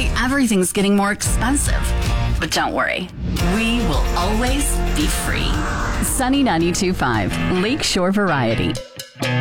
like everything's getting more expensive. But don't worry, we will always be free. Sunny 92.5, Lakeshore Variety.